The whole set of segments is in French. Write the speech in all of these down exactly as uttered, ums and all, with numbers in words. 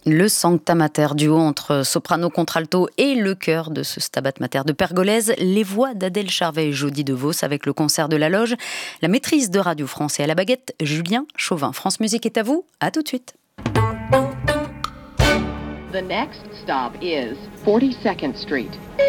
Le Sancta Mater, duo entre soprano, contralto et le chœur de ce Stabat Mater de Pergolèse, les voix d'Adèle Charvet et Jody DeVos avec le concert de la Loge, la maîtrise de Radio France et à la baguette, Julien Chauvin. France Musique est à vous, à tout de suite. The next stop is forty-second Street.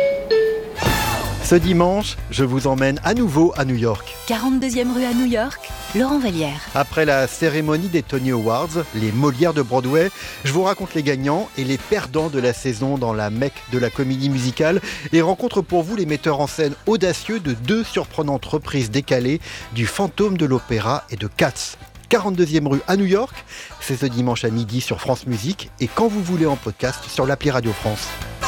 Ce dimanche, je vous emmène à nouveau à New York. quarante-deuxième rue à New York, Laurent Vallière. Après la cérémonie des Tony Awards, les Molières de Broadway, je vous raconte les gagnants et les perdants de la saison dans la Mecque de la comédie musicale et rencontre pour vous les metteurs en scène audacieux de deux surprenantes reprises décalées du Fantôme de l'Opéra et de Cats. quarante-deuxième rue à New York, c'est ce dimanche à midi sur France Musique et quand vous voulez en podcast sur l'appli Radio France.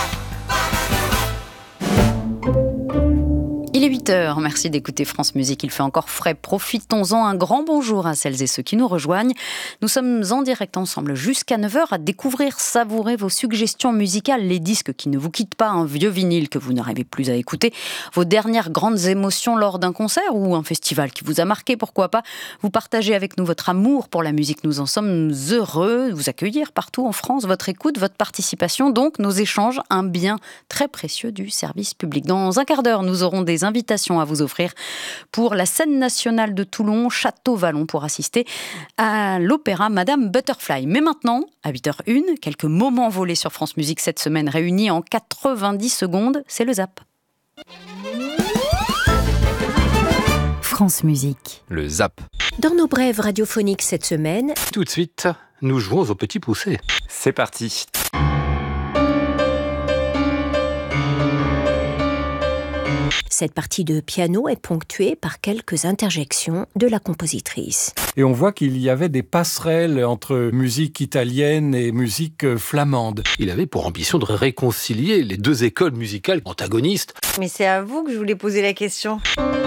Il est huit heures, merci d'écouter France Musique, il fait encore frais, profitons-en, un grand bonjour à celles et ceux qui nous rejoignent. Nous sommes en direct ensemble jusqu'à neuf heures à découvrir, savourer vos suggestions musicales, les disques qui ne vous quittent pas, un vieux vinyle que vous n'arrivez plus à écouter, vos dernières grandes émotions lors d'un concert ou un festival qui vous a marqué, pourquoi pas. Vous partagez avec nous votre amour pour la musique, nous en sommes heureux de vous accueillir partout en France, votre écoute, votre participation, donc nos échanges, un bien très précieux du service public. Dans un quart d'heure, nous aurons des invitations à vous offrir pour la scène nationale de Toulon, Château-Vallon, pour assister à l'opéra Madame Butterfly. Mais maintenant, à huit heures une, quelques moments volés sur France Musique cette semaine, réunis en quatre-vingt-dix secondes, c'est le Zap. France Musique. Le Zap. Dans nos brèves radiophoniques cette semaine, Tout de suite, nous jouons au petit poussé. C'est parti. cette partie de piano est ponctuée par quelques interjections de la compositrice. Et on voit qu'il y avait des passerelles entre musique italienne et musique flamande. Il avait pour ambition de réconcilier les deux écoles musicales antagonistes. Mais c'est à vous que je voulais poser la question.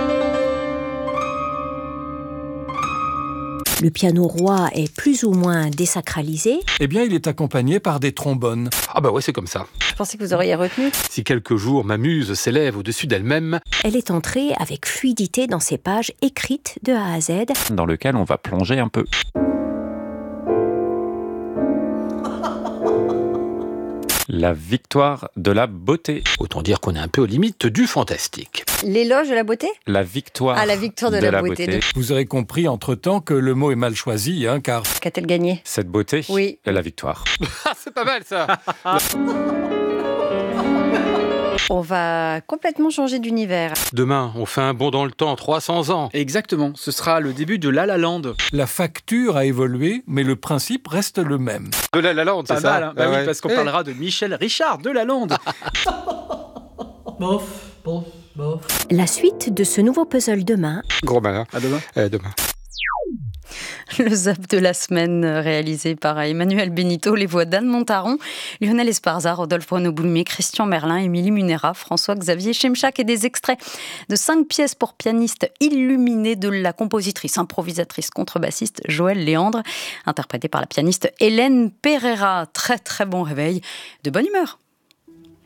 Le piano roi est plus ou moins désacralisé. Eh bien, il est accompagné par des trombones. Ah bah ouais, c'est comme ça. Je pensais que vous auriez retenu. Si quelques jours ma muse s'élève au-dessus d'elle-même, Elle est entrée avec fluidité dans ces pages écrites de A à Z. Dans lequel on va plonger un peu. La victoire de la beauté. autant dire qu'on est un peu aux limites du fantastique. L'éloge de la beauté ? La victoire, Ah, la victoire de, la, beauté. beauté. Vous aurez compris entre-temps que le mot est mal choisi, hein, car Qu'a-t-elle gagné ? Cette beauté Oui. est la victoire. Ah, c'est pas mal ça. On va complètement changer d'univers. Demain, on fait un bond dans le temps, trois cents ans. Exactement, ce sera le début de La La Land. la facture a évolué, mais le principe reste le même. De La La Land, c'est Pas ça mal, hein. Bah Ah oui, ouais. parce qu'on Eh. parlera de Michel Richard de La Land. La suite de ce nouveau puzzle demain, Gros malin. À demain. Euh, demain. Le Zap de la semaine réalisé par Emmanuel Benito, les voix d'Anne Montaron, Lionel Esparza, Rodolphe Renaud-Boulmier, Christian Merlin, Émilie Munera, François-Xavier Chemchak et des extraits de cinq pièces pour pianiste illuminées de la compositrice, improvisatrice, contrebassiste Joëlle Léandre, interprétée par la pianiste Hélène Pereira. Très très bon réveil, de bonne humeur.